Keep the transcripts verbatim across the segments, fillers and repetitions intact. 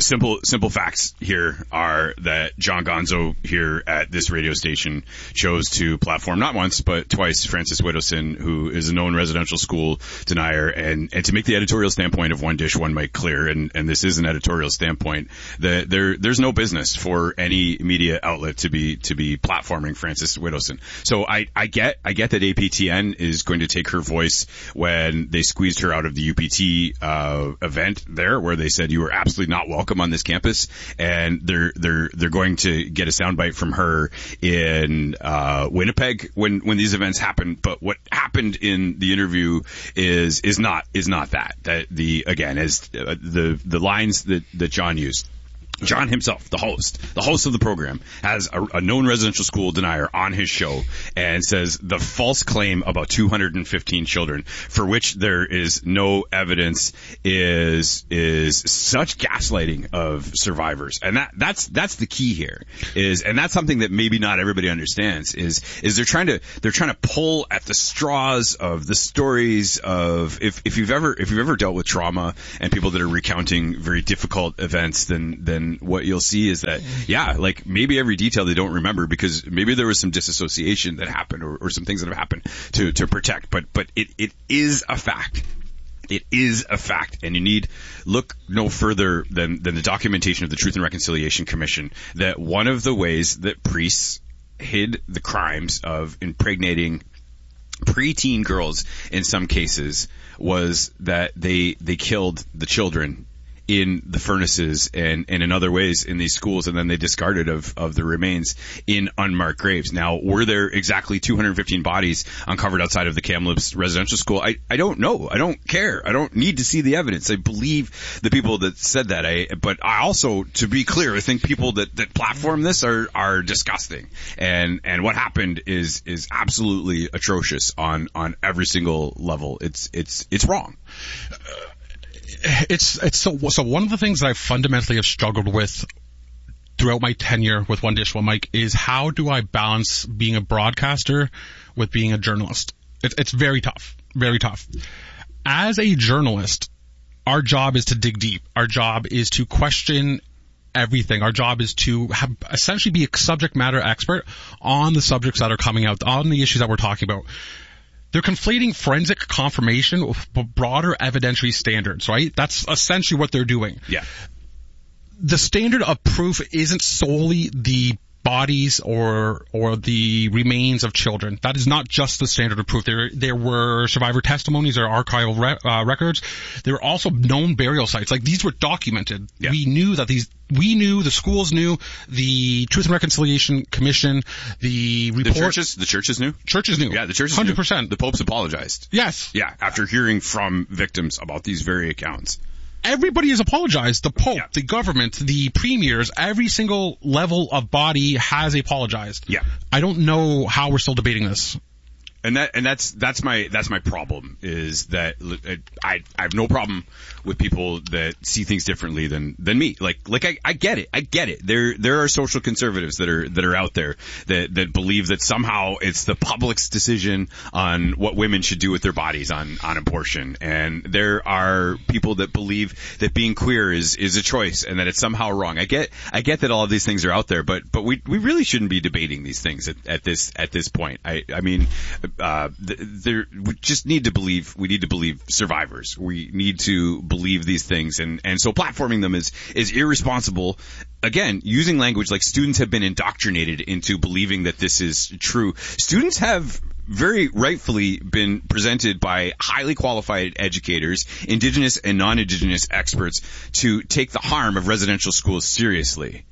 Simple, simple facts here are that John Gonzo here at this radio station chose to platform not once but twice Francis Widdowson, who is a known residential school denier, and, and to make the editorial standpoint of One Dish, One Mic clear, and, and this is an editorial standpoint, that there there's no business for any media outlet to be to be platforming Francis Widdowson. So I, I get I get that A P T N is going to take her voice when they squeezed her out of the U P T uh, event there, where they said you were absolutely not welcome on this campus, and they're they're they're going to get a soundbite from her in uh Winnipeg when when these events happen. But what happened in the interview is is not is not that that the again as uh, the the lines that that John used. John himself, the host, the host of the program, has a, a known residential school denier on his show and says the false claim about two hundred fifteen children, for which there is no evidence, is is such gaslighting of survivors. And that that's that's the key here. Is and that's something that maybe not everybody understands. Is is they're trying to they're trying to pull at the straws of the stories of if if you've ever if you've ever dealt with trauma and people that are recounting very difficult events, then then what you'll see is that, yeah, like maybe every detail they don't remember because maybe there was some disassociation that happened or, or some things that have happened to, to protect. But, but it, it is a fact. It is a fact. And you need look no further than, than the documentation of the Truth and Reconciliation Commission that one of the ways that priests hid the crimes of impregnating preteen girls in some cases was that they, they killed the children in the furnaces and, and in other ways in these schools, and then they discarded of, of the remains in unmarked graves. Now, were there exactly two hundred fifteen bodies uncovered outside of the Kamloops residential school? I, I don't know. I don't care. I don't need to see the evidence. I believe the people that said that. I, but I also, to be clear, I think people that, that platform this are, are disgusting. And, and what happened is, is absolutely atrocious on, on every single level. It's, it's, it's wrong. Uh, It's it's so so one of the things that I fundamentally have struggled with throughout my tenure with One Dish, One Mic is how do I balance being a broadcaster with being a journalist? It, it's very tough, very tough. As a journalist, our job is to dig deep. Our job is to question everything. Our job is to have, essentially be a subject matter expert on the subjects that are coming out, on the issues that we're talking about. They're conflating forensic confirmation with broader evidentiary standards, right? That's essentially what they're doing. Yeah. The standard of proof isn't solely the bodies or or the remains of children. That is not just the standard of proof. There there were survivor testimonies or archival re- uh, records. There were also known burial sites. Like, these were documented. Yeah. We knew that these we knew, the schools knew, the Truth and Reconciliation Commission, the report. The churches, the churches knew? Churches knew. Yeah, the churches one hundred percent. Knew. The popes apologized. Yes. Yeah, after hearing from victims about these very accounts. Everybody has apologized. The Pope, yeah. the government, the premiers, every single level of body has apologized. Yeah. I don't know how we're still debating this. And that, and that's, that's my, that's my problem is that I, I have no problem with people that see things differently than, than me. Like, like I, I get it. I get it. There, there are social conservatives that are, that are out there that, that believe that somehow it's the public's decision on what women should do with their bodies on, on abortion. And there are people that believe that being queer is, is a choice and that it's somehow wrong. I get, I get that all of these things are out there, but, but we, we really shouldn't be debating these things at, at this, at this point. I, I mean, Uh, there, we just need to believe, we need to believe survivors. We need to believe these things. And, and so platforming them is, is irresponsible. Again, using language like students have been indoctrinated into believing that this is true. Students have very rightfully been presented by highly qualified educators, Indigenous and non-Indigenous experts, to take the harm of residential schools seriously.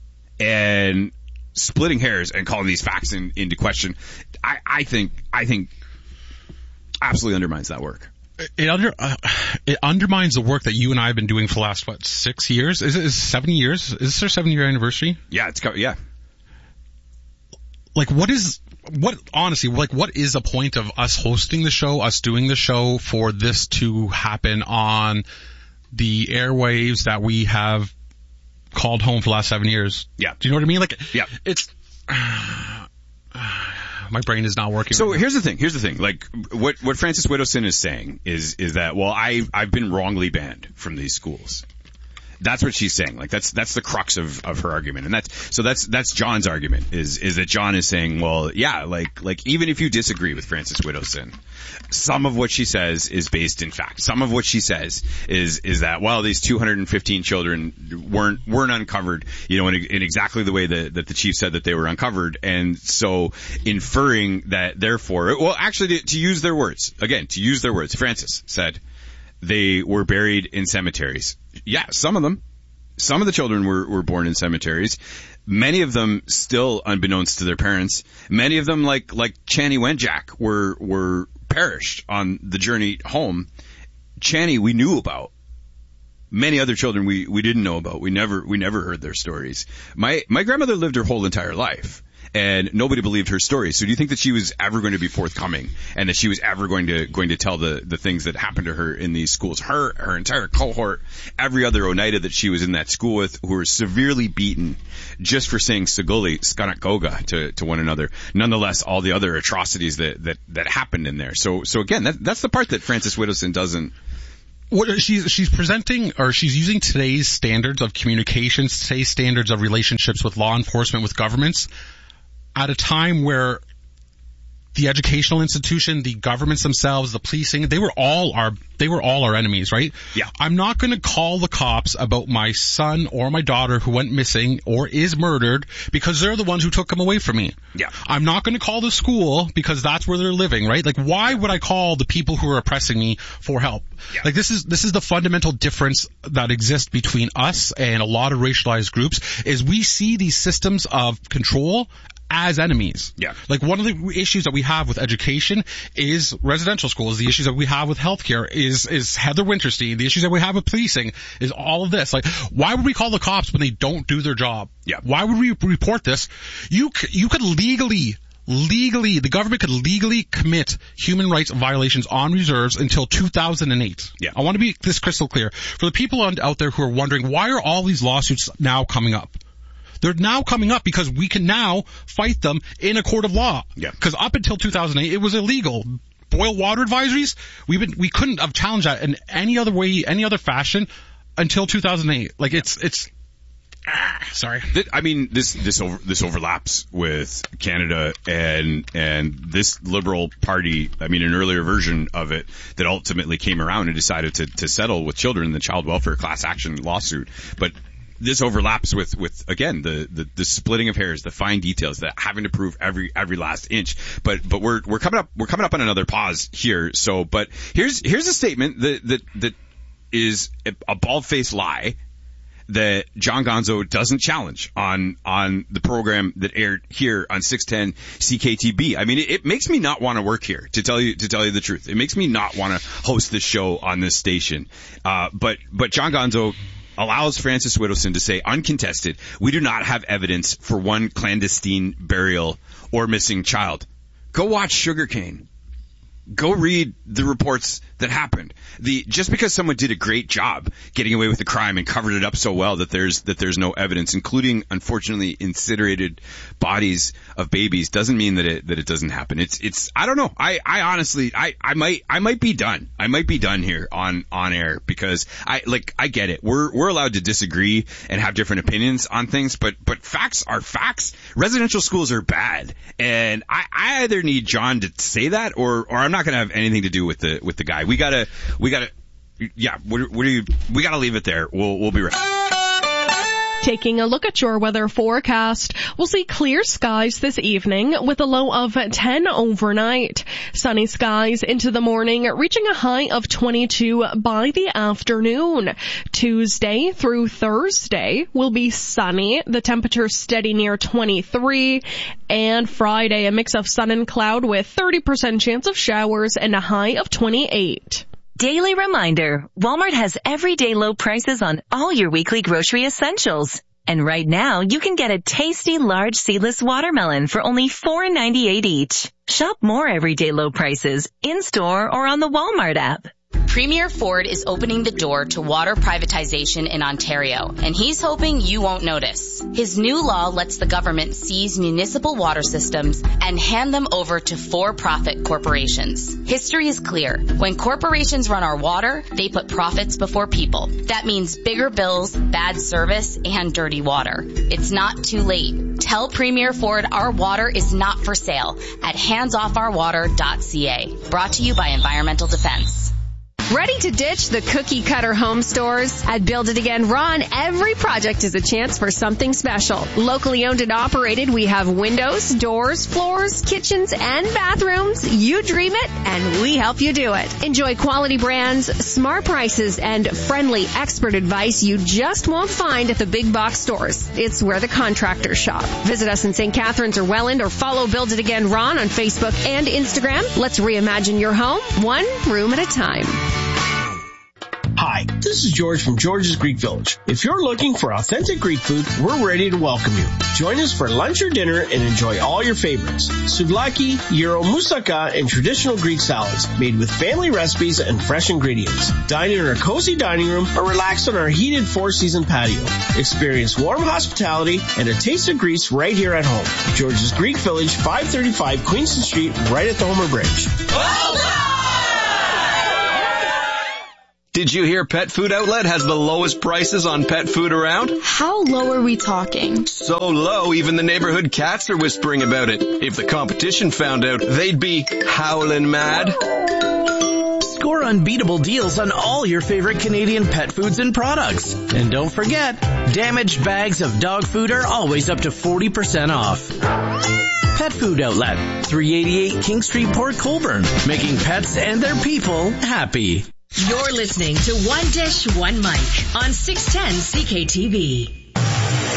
And splitting hairs and calling these facts in, into question, I, I think, I think absolutely undermines that work. It under, uh, it undermines the work that you and I have been doing for the last, what, six years? Is it, is it seven years? Is this our seven year anniversary? Yeah, it's, yeah. Like, what is, what, honestly, like, what is the point of us hosting the show, us doing the show, for this to happen on the airwaves that we have called home for the last seven years? Yeah. Do you know what I mean? Like, yeah. It's, uh, uh, my brain is not working. So right here's the thing. Here's the thing. Like, what, what Francis Widdowson is saying is, is that, well, I, I've been wrongly banned from these schools. That's what she's saying. Like that's that's the crux of, of her argument, and that's so that's that's John's argument is is that John is saying, well, yeah, like like even if you disagree with Frances Widdowson, some of what she says is based in fact. Some of what she says is is that well, these two hundred fifteen children weren't weren't uncovered, you know, in, in exactly the way that that the chief said that they were uncovered, and so inferring that therefore, well, actually to, to use their words again, to use their words, Frances said they were buried in cemeteries. Yeah, some of them. Some of the children were, were born in cemeteries. Many of them still unbeknownst to their parents. Many of them, like like Chanie Wenjack, were were perished on the journey home. Chanie we knew about. Many other children we, we didn't know about. We never we never heard their stories. My my grandmother lived her whole entire life, and nobody believed her story. So do you think that she was ever going to be forthcoming, and that she was ever going to going to tell the, the things that happened to her in these schools? Her her entire cohort, every other Oneida that she was in that school with, who were severely beaten just for saying Saguli, Skanakagoga to, to one another. Nonetheless, all the other atrocities that, that, that happened in there. So so again, that, that's the part that Frances Widdowson doesn't. What she's she's presenting, or she's using today's standards of communications, today's standards of relationships with law enforcement, with governments, at a time where the educational institution, the governments themselves, the policing, they were all our they were all our enemies, right? Yeah. I'm not going to call the cops about my son or my daughter who went missing or is murdered because they're the ones who took them away from me. Yeah. I'm not going to call the school because that's where they're living, right? Like, why would I call the people who are oppressing me for help? Yeah. Like, this is this is the fundamental difference that exists between us and a lot of racialized groups, is we see these systems of control as enemies. Yeah. Like, one of the issues that we have with education is residential schools. The issues that we have with healthcare is, is Heather Winterstein. The issues that we have with policing is all of this. Like, why would we call the cops when they don't do their job? Yeah. Why would we report this? You, c- you could legally, legally, the government could legally commit human rights violations on reserves until two thousand eight. Yeah. I want to be this crystal clear. For the people on, out there who are wondering, why are all these lawsuits now coming up? They're now coming up because we can now fight them in a court of law. Yeah. Because up until two thousand eight, it was illegal. Boil water advisories, we been we couldn't have challenged that in any other way, any other fashion, until two thousand eight. Like, it's it's. Ah, sorry. I mean, this this over, this overlaps with Canada and and this Liberal Party. I mean, an earlier version of it that ultimately came around and decided to to settle with children in the child welfare class action lawsuit, but. This overlaps with, with again, the, the, the splitting of hairs, the fine details, the having to prove every, every last inch. But, but we're, we're coming up, we're coming up on another pause here. So, but here's, here's a statement that, that, that is a bald-faced lie that John Gonzo doesn't challenge on, on the program that aired here on six ten C K T B. I mean, it, it makes me not want to work here, to tell you, to tell you the truth. It makes me not want to host this show on this station. Uh, but, but John Gonzo allows Frances Widdowson to say, uncontested, we do not have evidence for one clandestine burial or missing child. Go watch Sugarcane. Go read the reports that happened. The just because someone did a great job getting away with the crime and covered it up so well that there's that there's no evidence, including unfortunately incinerated bodies of babies, doesn't mean that it that it doesn't happen. It's it's I don't know. I, I honestly I, I might I might be done. I might be done here on, on air because I like I get it. We're we're allowed to disagree and have different opinions on things, but but facts are facts. Residential schools are bad, and I, I either need John to say that or or I'm not going to have anything to do with the with the guy. We gotta, we gotta, yeah. What, what do you? We gotta leave it there. We'll we'll be right back. Taking a look at your weather forecast, we'll see clear skies this evening with a low of ten overnight. Sunny skies into the morning, reaching a high of twenty-two by the afternoon. Tuesday through Thursday will be sunny, the temperature steady near twenty-three. And Friday, a mix of sun and cloud with thirty percent chance of showers and a high of twenty-eight. Daily reminder, Walmart has everyday low prices on all your weekly grocery essentials. And right now, you can get a tasty large seedless watermelon for only four ninety-eight each. Shop more everyday low prices in-store or on the Walmart app. Premier Ford is opening the door to water privatization in Ontario, and he's hoping you won't notice. His new law lets the government seize municipal water systems and hand them over to for-profit corporations. History is clear. When corporations run our water, they put profits before people. That means bigger bills, bad service, and dirty water. It's not too late. Tell Premier Ford our water is not for sale at hands off our water dot c a. Brought to you by Environmental Defense. Ready to ditch the cookie-cutter home stores? At Build It Again Ron, every project is a chance for something special. Locally owned and operated, we have windows, doors, floors, kitchens, and bathrooms. You dream it, and we help you do it. Enjoy quality brands, smart prices, and friendly expert advice you just won't find at the big box stores. It's where the contractors shop. Visit us in Saint Catharines or Welland, or follow Build It Again Ron on Facebook and Instagram. Let's reimagine your home, one room at a time. Hi, this is George from George's Greek Village. If you're looking for authentic Greek food, we're ready to welcome you. Join us for lunch or dinner and enjoy all your favorites. Souvlaki, gyro, moussaka, and traditional Greek salads made with family recipes and fresh ingredients. Dine in our cozy dining room or relax on our heated four-season patio. Experience warm hospitality and a taste of Greece right here at home. George's Greek Village, five thirty-five Queenston Street, right at the Homer Bridge. Did you hear Pet Food Outlet has the lowest prices on pet food around? How low are we talking? So low, even the neighborhood cats are whispering about it. If the competition found out, they'd be howling mad. Score unbeatable deals on all your favorite Canadian pet foods and products. And don't forget, damaged bags of dog food are always up to forty percent off. Pet Food Outlet, three eighty-eight King Street, Port Colborne, making pets and their people happy. You're listening to One Dish, One Mic on six ten C K T V.